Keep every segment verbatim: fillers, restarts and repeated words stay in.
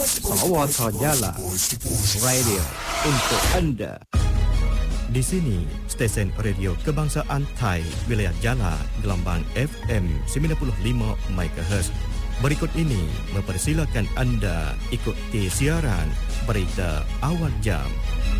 สวทYala Radio untuk Anda. Di sini stesen radio kebangsaan Thai wilayah Yala gelombang F M sembilan puluh lima megahertz. Berikut ini mempersilakan Anda ikuti siaran berita awal jam.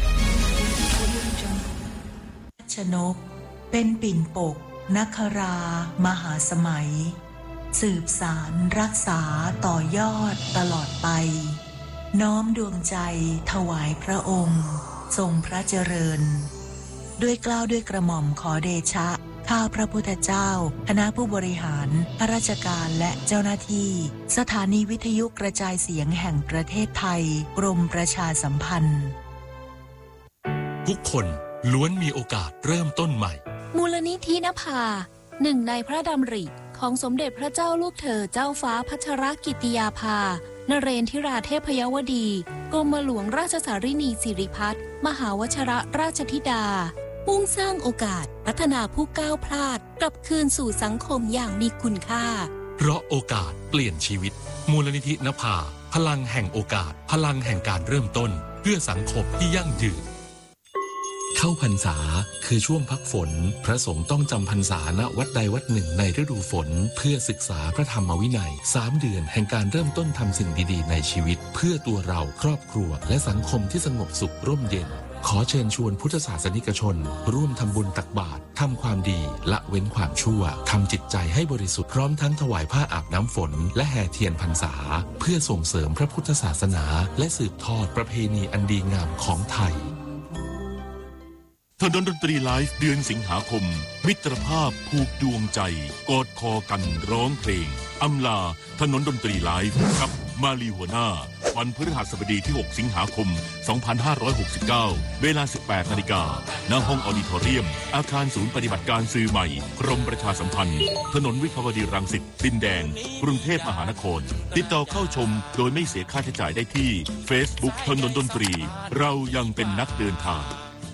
ชนกเป็นปิ่นปกนครามหาสมัยสืบสารรักษาต่อยอดตลอดไปน้อมดวงใจถวายพระองค์ทรงพระเจริญด้วยเกล้าด้วยกระหม่อมขอเดชะข้าพระพุทธเจ้าคณะผู้บริหารข้าราชการและเจ้าหน้าที่สถานีวิทยุกระจายเสียงแห่งประเทศไทยกรมประชาสัมพันธ์ทุกคนล้วนมีโอกาสเริ่มต้นใหม่มูลนิธินภาหนึ่งในพระดำริของสมเด็จพระเจ้าลูกเธอเจ้าฟ้าพัชรกิติยาภานเรนทิราเทพยวดีกรมหลวงราชสารินีสิริพัฒน์มหาวชิรราชธิดามุ่งสร้างโอกาสพัฒนาผู้ก้าวพลาดกลับคืนสู่สังคมอย่างมีคุณค่าเพราะโอกาสเปลี่ยนชีวิตมูลนิธินภาพลังแห่งโอกาสพลังแห่งการเริ่มต้นเพื่อสังคมที่ยั่งยืนเข้าพรรษาคือช่วงพักฝนพระสงฆ์ต้องจำพรรษาณวัดใดวัดหนึ่งในฤดูฝนเพื่อศึกษาพระธรรมวินัยสามเดือนแห่งการเริ่มต้นทำสิ่งดีๆในชีวิตเพื่อตัวเราครอบครัวและสังคมที่สงบสุขร่มเย็นขอเชิญชวนพุทธศาสนิกชนร่วมทำบุญตักบาตรทำความดีละเว้นความชั่วทำจิตใจให้บริสุทธิ์พร้อมทั้งถวายผ้าอาบน้ำฝนและแห่เทียนพรรษาเพื่อส่งเสริมพระพุทธศาสนาและสืบทอดประเพณีอันดีงามของไทยถนนดนตรีไลฟ์เดือนสิงหาคมมิตรภาพผูกดวงใจกอดคอกันร้องเพลงอำลาถนนดนตรีไลฟ์กับมาลีหัวหน้าวันพฤหัสบดีที่หกสิงหาคมสองพันห้าร้อยหกสิบเก้าเวลา สิบแปดนาฬิกา ณ ห้องออดิทอเรียมอาคารศูนย์ปฏิบัติการสื่อใหม่กรมประชาสัมพันธ์ถนนวิภาวดีรังสิตดินแดงกรุงเทพมหานครติดต่อเข้าชมโดยไม่เสียค่าใช้จ่ายได้ที่ Facebook ถนนดนตรีเรายังเป็นนักเดินทาง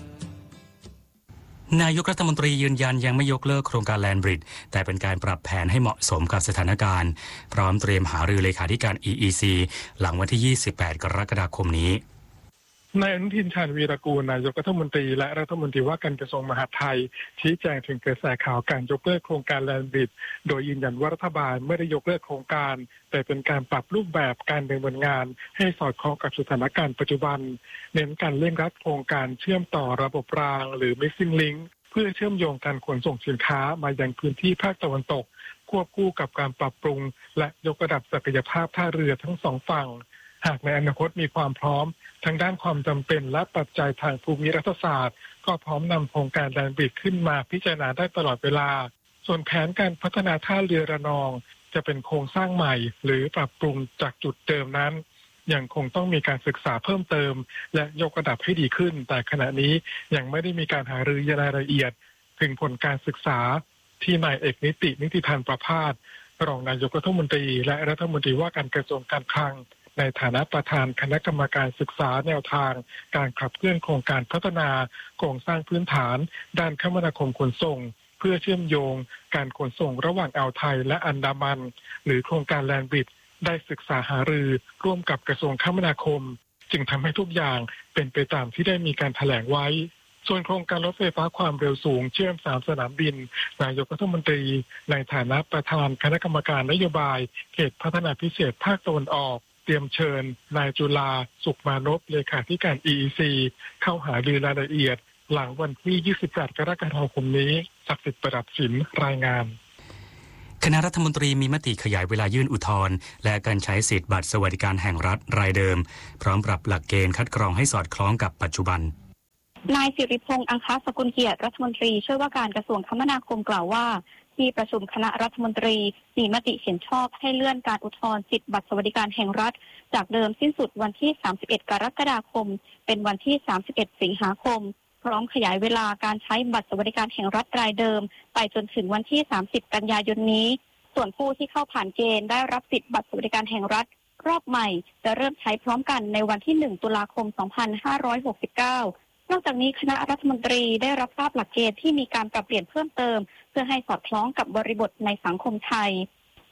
นายกรัฐมนตรียืนยันยังไม่ยกเลิกโครงการแลนด์บริดจ์แต่เป็นการปรับแผนให้เหมาะสมกับสถานการณ์พร้อมเตรียมหารือเลขาธิการ อี อี ซี หลังวันที่ยี่สิบแปดกรกฎาคมนี้นายอนุทินชาญวีรกูลนายกรัฐมนตรีและรัฐมนตรีว่าการกระทรวงมหาดไทยชี้แจงถึงกระแสข่าวการยกเลิกโครงการแลนด์บริดจ์โดยยืนยันว่ารัฐบาลไม่ได้ยกเลิกโครงการแต่เป็นการปรับรูปแบบการดำเนินงานให้สอดคล้องกับสถานการณ์ปัจจุบันเน้นการเร่งรัดโครงการเชื่อมต่อระบบรางหรือ Missing Link เพื่อเชื่อมโยงการขนส่งสินค้ามายังพื้นที่ภาคตะวันตกควบคู่กับการปรับปรุงและยกระดับศักยภาพท่าเรือทั้งสองฝั่งหากในอนาคตมีความพร้อมทางด้านความจำเป็นและปัจจัยทางภูมิรัฐศาสตร์ก็พร้อมนำโครงการแลนด์บริดจ์ขึ้นมาพิจารณาได้ตลอดเวลาส่วนแผนการพัฒนาท่าเรือระนองจะเป็นโครงสร้างใหม่หรือปรับปรุงจากจุดเดิมนั้นยังคงต้องมีการศึกษาเพิ่มเติมและยกระดับให้ดีขึ้นแต่ขณะนี้ยังไม่ได้มีการหารือรายละเอียดถึงผลการศึกษาที่นายเอกนิตินิติธานประภาสรองนายกรัฐมนตรีและรัฐมนตรีว่าการกระทรวงการคลังในฐานะประธานคณะกรรมการศึกษาแนวทางการขับเคลื่อนโครงการพัฒนาโครงสร้างพื้นฐานด้านคมนาคมขนส่งเพื่อเชื่อมโยงการขนส่งระหว่างอ่าวไทยและอันดามันหรือโครงการแลนด์บริดจ์ได้ศึกษาหารือร่วมกับกระทรวงคมนาคมจึงทำให้ทุกอย่างเป็นไปตามที่ได้มีการแถลงไว้ส่วนโครงการรถไฟฟ้าความเร็วสูงเชื่อมสามสนามบินนายกรัฐมนตรีในฐานะประธานคณะกรรมการนโยบายเขตพัฒนาพิเศษภาคตะวันออกเตรียมเชิญนายจุฬาสุขมานพเลขาธิการ อี อี ซี เข้าหารือรายละเอียดหลังวันที่ยี่สิบแปดกรกฎาคมนี้ศักดิ์สิทธิ์ประดับศิลป์รายงานคณะรัฐมนตรีมีมติขยายเวลายื่นอุทธรณ์และการใช้สิทธิบัตรสวัสดิการแห่งรัฐรายเดิมพร้อมปรับหลักเกณฑ์คัดกรองให้สอดคล้องกับปัจจุบันนายสิริพงษ์อังคสกุลเกียรติรัฐมนตรีช่วยว่าการกระทรวงคมนาคมกล่าวว่าที่ประชุมคณะรัฐมนตรีมีมติเห็นชอบให้เลื่อนการอุทธรณ์สิทธิบัตรสวัสดิการแห่งรัฐจากเดิมสิ้นสุดวันที่สามสิบเอ็ดกรกฎาคมเป็นวันที่สามสิบเอ็ดสิงหาคมพร้อมขยายเวลาการใช้บัตรสวัสดิการแห่งรัฐรายเดิมไปจนถึงวันที่สามสิบกันยายนนี้ส่วนผู้ที่เข้าผ่านเกณฑ์ได้รับสิทธิบัตรสวัสดิการแห่งรัฐรอบใหม่จะเริ่มใช้พร้อมกันในวันที่หนึ่งตุลาคมสองพันห้าร้อยหกสิบเก้านอกจากนี้คณะรัฐมนตรีได้รับทราบหลักเกณฑ์ที่มีการปรับเปลี่ยนเพิ่มเติมเพื่อให้สอดคล้องกับบริบทในสังคมไทย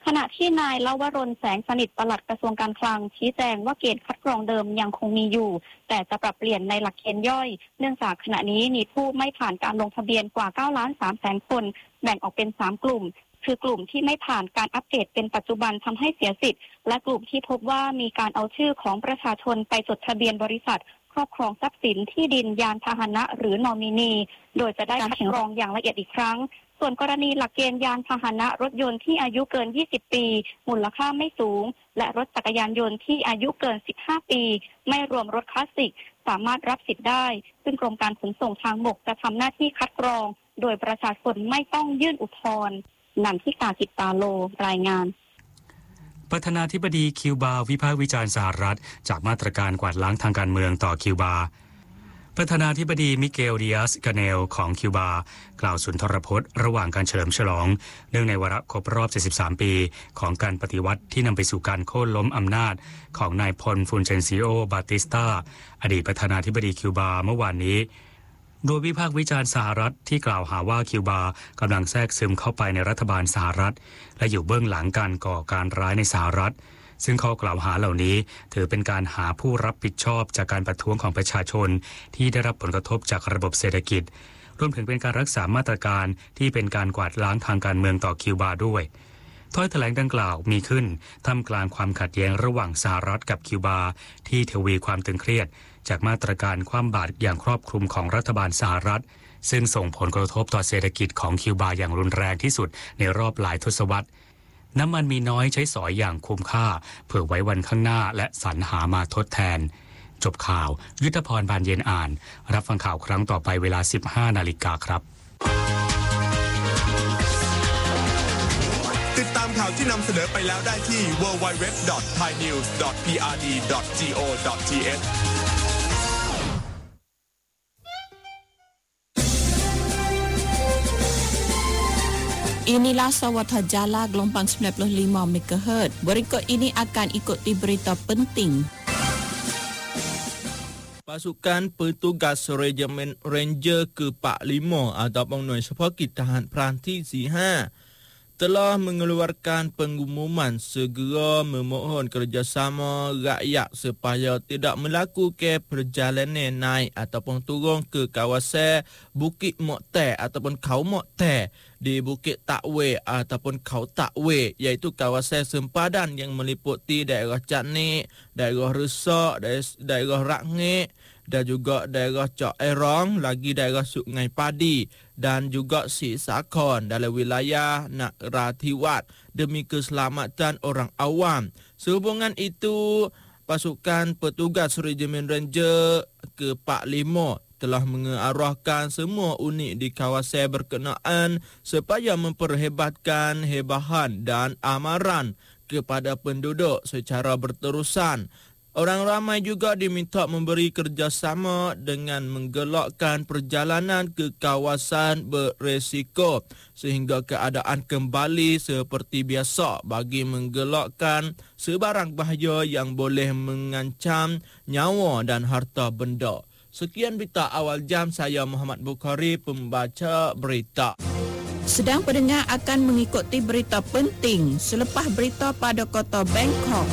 ขณะที่นายลวรนแสงสนิทปลัดกระทรวงการคลังชี้แจงว่าเกณฑ์คัดกรองเดิมยังคงมีอยู่แต่จะปรับเปลี่ยนในหลักเกณฑ์ย่อยเนื่องจากขณะนี้มีผู้ไม่ผ่านการลงทะเบียนกว่าเก้าล้านสามแสนคนแบ่งออกเป็นสามกลุ่มคือกลุ่มที่ไม่ผ่านการอัปเดตเป็นปัจจุบันทำให้เสียสิทธิ์และกลุ่มที่พบว่ามีการเอาชื่อของประชาชนไปจดทะเบียนบริษัทครอบครองทรัพย์สินที่ดินยานพาหนะหรือนอมินีโดยจะได้คัดกรองอย่างละเอียดอีกครั้งส่วนกรณีหลักเกณฑ์ยานพาหนะรถยนต์ที่อายุเกินยี่สิบปีมูลค่าไม่สูงและรถจักรยานยนต์ที่อายุเกินสิบห้าปีไม่รวมรถคลาสสิกสามารถรับสิทธิ์ได้ซึ่งกรมการขนส่งทางบกจะทำหน้าที่คัดกรองโดยประชาชนไม่ต้องยื่นอุทธรณ์นันทิกาจิตตาโลรายงานประธานาธิบดีคิวบาวิพากษ์วิจารณ์สหรัฐจากมาตรการกวาดล้างทางการเมืองต่อคิวบาประธานาธิบดีมิเกล ดิอาส กาเนลของคิวบากล่าวสุนทรพจน์ระหว่างการเฉลิมฉลองเนื่องในวาระครบรอบเจ็ดสิบสามปีของการปฏิวัติที่นำไปสู่การโค่นล้มอำนาจของนายพลฟูนเชนซิโอบาติสตาอดีตประธานาธิบดีคิวบาเมื่อวานนี้โดยวิพากษ์วิจารณ์สหรัฐที่กล่าวหาว่าคิวบากำลังแทรกซึมเข้าไปในรัฐบาลสหรัฐและอยู่เบื้องหลังการก่อการร้ายในสหรัฐซึ่งข้อกล่าวหาเหล่านี้ถือเป็นการหาผู้รับผิดชอบจากการประท้วงของประชาชนที่ได้รับผลกระทบจากระบบเศรษฐกิจรวมถึงเป็นการรักษามาตรการที่เป็นการกวาดล้างทางการเมืองต่อคิวบาด้วยถ้อยแถลงดังกล่าวมีขึ้นท่ามกลางความขัดแย้งระหว่างสหรัฐกับคิวบาที่ทวีความตึงเครียดจากมาตรการคว่ำบาตรอย่างครอบคลุมของรัฐบาลสหรัฐซึ่งส่งผลกระทบต่อเศรษฐกิจของคิวบาอย่างรุนแรงที่สุดในรอบหลายทศวรรษน้ำมันมีน้อยใช้สอยอย่างคุ้มค่าเผื่อไว้วันข้างหน้าและสรรหามาทดแทนจบข่าวยุทธพรบานเย็นอ่านรับฟังข่าวครั้งต่อไปเวลา สิบห้านาฬิกาครับติดตามข่าวที่นำเสนอไปแล้วได้ที่ ดับเบิลยู ดับเบิลยู ดับเบิลยู ดอท ไทยนิวส์ ดอท พี อาร์ ดี ดอท จี โอ ดอท ที เอช Inilah Sawata Jala gelombang sembilan puluh lima megahertz. Berikut ini akan ikuti berita penting. Pasukan petugas Regimen Ranger ke empat puluh lima ataupun Hnoai Sepakat Tahan Peranti C lima telah mengeluarkan pengumuman segera memohon kerjasama rakyat supaya tidak melakukan perjalanan naik ataupun turun ke kawasan Bukit Moktai ataupun Kau Moktai di Bukit Takwe ataupun Kau Takwe iaitu kawasan sempadan yang meliputi daerah Caknik, daerah Resak, daerah Rakngek dan juga daerah Cak Erong, lagi daerah Sungai Padi dan juga Si Sakon dalam wilayah Nak Ratiwat demi keselamatan orang awam. Sehubungan itu, pasukan petugas Regimen Ranger ke empat puluh lima telah mengarahkan semua unit di kawasan berkenaan supaya memperhebatkan hebahan dan amaran kepada penduduk secara berterusan. Orang ramai juga diminta memberi kerjasama dengan menggelakkan perjalanan ke kawasan beresiko sehingga keadaan kembali seperti biasa bagi menggelakkan sebarang bahaya yang boleh mengancam nyawa dan harta benda. Sekian berita awal jam, saya Muhammad Bukhari, pembaca berita. Sedang pendengar akan mengikuti berita penting selepas berita pada kota Bangkok.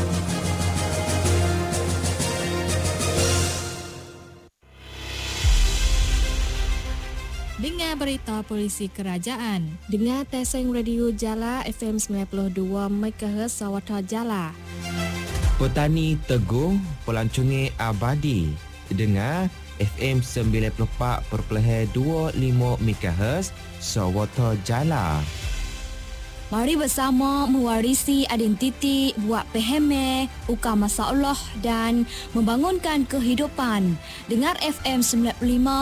Dengar berita polisi kerajaan. Dengar Teseng Radio Jala F M sembilan puluh dua megahertz Sawata Jala. Petani Teguh, Pelancongan Abadi. Dengar F M sembilan puluh empat perpuluhan dua lima megahertz Sawata Jala. Mari bersama mewarisi identiti, buat peheme, ukar masalah dan membangunkan kehidupan. Dengar F M sembilan puluh lima